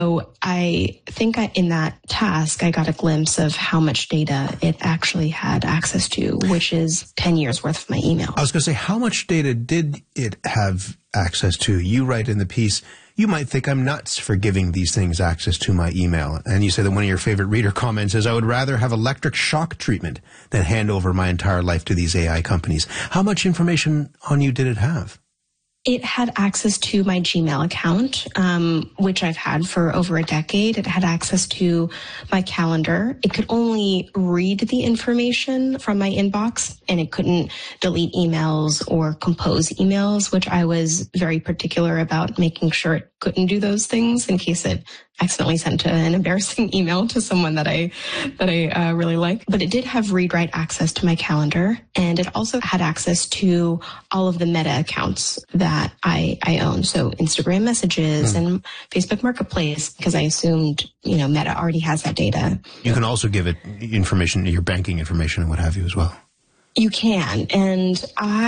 So I think in that task, I got a glimpse of how much data it actually had access to, which is 10 years worth of my email. I was going to say, how much data did it have access to? You write in the piece, you might think I'm nuts for giving these things access to my email. And you say that one of your favorite reader comments is, I would rather have electric shock treatment than hand over my entire life to these AI companies. How much information on you did it have? It had access to my Gmail account, which I've had for over a decade. It had access to my calendar. It could only read the information from my inbox, and it couldn't delete emails or compose emails, which I was very particular about making sure it couldn't do those things in case it accidentally sent an embarrassing email to someone that I really like. But it did have read-write access to my calendar, and it also had access to all of the Meta accounts that I own. So Instagram messages and Facebook Marketplace, because I assumed, Meta already has that data. You can also give it information, your banking information and what have you as well. You can, and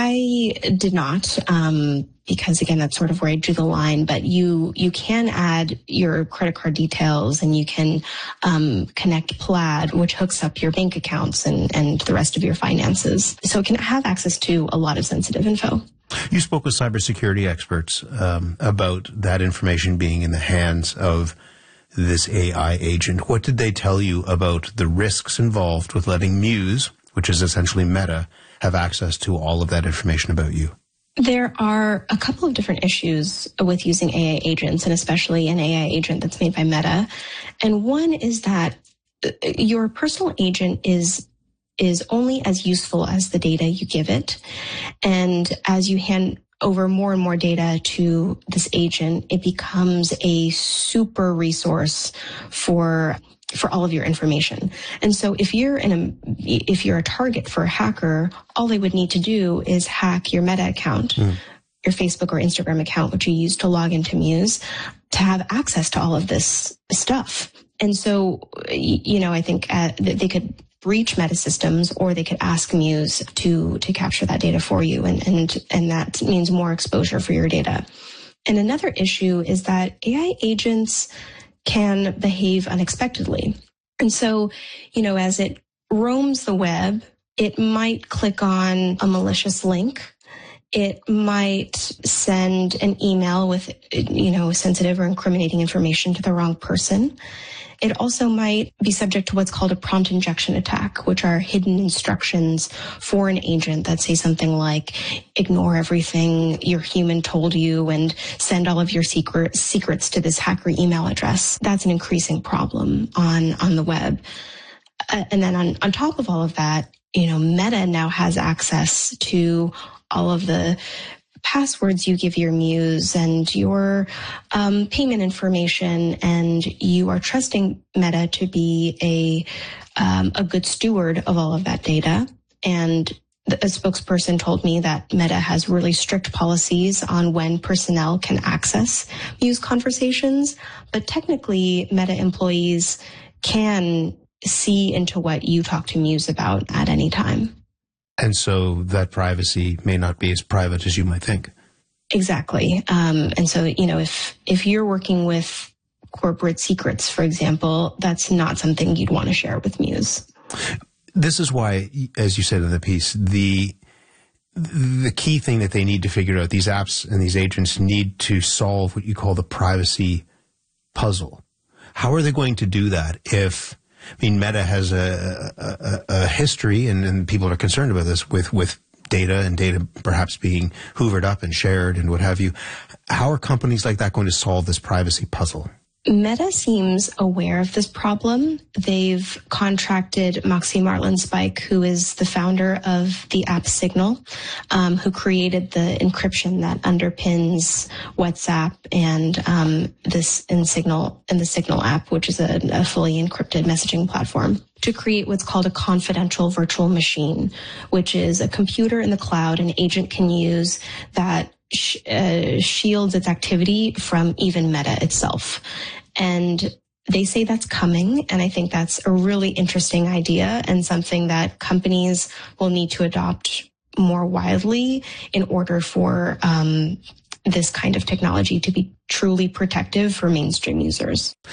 I did not, because again, that's sort of where I drew the line, but you can add your credit card details, and you can connect Plaid, which hooks up your bank accounts and the rest of your finances. So it can have access to a lot of sensitive info. You spoke with cybersecurity experts about that information being in the hands of this AI agent. What did they tell you about the risks involved with letting Muse, which is essentially Meta, have access to all of that information about you? There are a couple of different issues with using AI agents, and especially an AI agent that's made by Meta. And one is that your personal agent is only as useful as the data you give it. And as you hand over more and more data to this agent, it becomes a super resource for all of your information. And so if you're a target for a hacker, all they would need to do is hack your Meta account, your Facebook or Instagram account, which you use to log into Muse, to have access to all of this stuff. And so, I think they could breach Meta systems, or they could ask Muse to capture that data for you. And that means more exposure for your data. And another issue is that AI agents can behave unexpectedly. And so, as it roams the web, it might click on a malicious link. It might send an email with, sensitive or incriminating information to the wrong person. It also might be subject to what's called a prompt injection attack, which are hidden instructions for an agent that say something like, ignore everything your human told you and send all of your secrets to this hacker email address. That's an increasing problem on the web. And then on top of all of that, Meta now has access to all of the passwords you give your Muse and your payment information, and you are trusting Meta to be a good steward of all of that data. And a spokesperson told me that Meta has really strict policies on when personnel can access Muse conversations, but technically Meta employees can see into what you talk to Muse about at any time. And so that privacy may not be as private as you might think. Exactly. And so, if you're working with corporate secrets, for example, that's not something you'd want to share with Muse. This is why, as you said in the piece, the key thing that they need to figure out, these apps and these agents need to solve what you call the privacy puzzle. How are they going to do that if... Meta has a history, and people are concerned about this, with data and data perhaps being hoovered up and shared and what have you. How are companies like that going to solve this privacy puzzle? Meta seems aware of this problem. They've contracted Moxie Marlinspike, who is the founder of the app Signal, who created the encryption that underpins WhatsApp and the Signal app, which is a fully encrypted messaging platform, to create what's called a confidential virtual machine, which is a computer in the cloud an agent can use that shields its activity from even Meta itself. And they say that's coming, and I think that's a really interesting idea and something that companies will need to adopt more widely in order for this kind of technology to be truly protective for mainstream users.